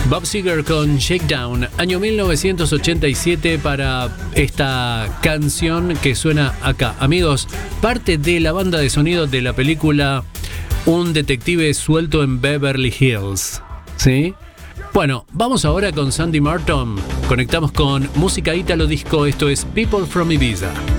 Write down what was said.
Bob Seger con Shakedown, año 1987 para esta canción que suena acá. Amigos, parte de la banda de sonido de la película Un detective suelto en Beverly Hills. ¿Sí? Bueno, vamos ahora con Sandy Martin. Conectamos con música ítalo disco. Esto es People from Ibiza.